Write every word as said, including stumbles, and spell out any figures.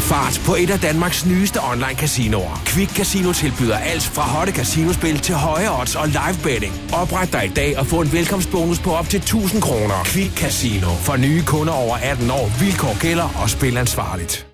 er fart på et af Danmarks nyeste online casinoer. Quick Casino tilbyder alt fra hotte casinospil til høje odds og live betting. Opret dig i dag og få en velkomstbonus på op til tusind kroner. Quick Casino. For nye kunder over atten år. Vilkår gælder og spil ansvarligt.